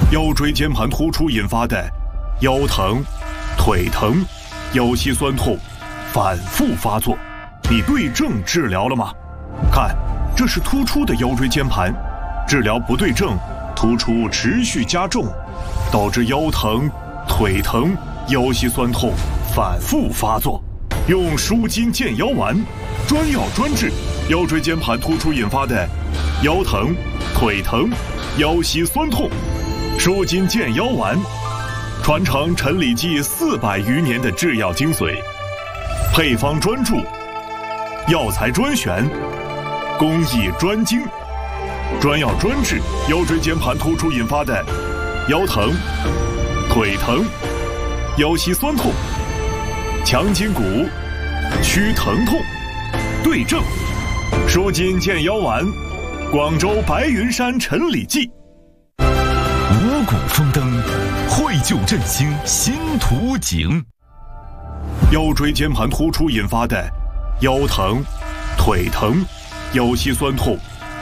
腰椎间盘突出引发的腰疼、腿疼、腰膝酸痛反复发作，你对症治疗了吗？看，这是突出的腰椎间盘，治疗不对症，突出持续加重，导致腰疼、腿疼、腰膝酸痛反复发作。用舒筋健腰丸，专药专治腰椎间盘突出引发的腰疼、腿疼、腰膝酸痛。舒筋健腰丸，传承陈李济400余年的制药精髓，配方专注，药材专选，工艺专精，专药专治腰椎间盘突出引发的腰疼、腿疼、腰膝酸痛，强筋骨，祛疼痛，对症。舒筋健腰丸，广州白云山陈李济。 五谷丰登，绘就振兴新图景。 腰椎间盘突出引发的腰疼、腿疼、腰膝酸痛